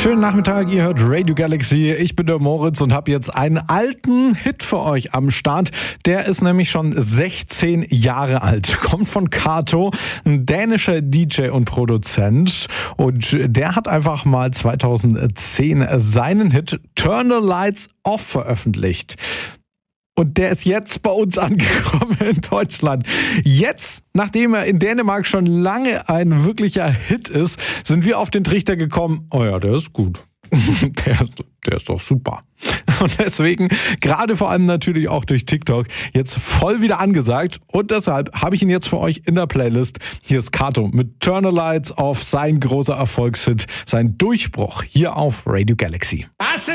Schönen Nachmittag, ihr hört Radio Galaxy. Ich bin der Moritz und habe jetzt einen alten Hit für euch am Start. Der ist nämlich schon 16 Jahre alt. Kommt von Kato, ein dänischer DJ und Produzent. Und der hat einfach mal 2010 seinen Hit Turn the Lights Off veröffentlicht. Und der ist jetzt bei uns angekommen in Deutschland. Jetzt, nachdem er in Dänemark schon lange ein wirklicher Hit ist, sind wir auf den Trichter gekommen, oh ja, der ist gut. Der ist doch super. Und deswegen, gerade vor allem natürlich auch durch TikTok, jetzt voll wieder angesagt. Und deshalb habe ich ihn jetzt für euch in der Playlist. Hier ist Kato mit Turn the Lights Off, sein großer Erfolgshit, sein Durchbruch hier auf Radio Galaxy.